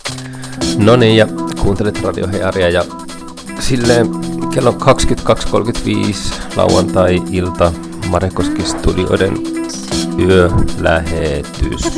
No niin, ja kuuntelet Radio Hearia ja silleen kello 22.35 lauantai-ilta Marekoski-studioiden yölähetys.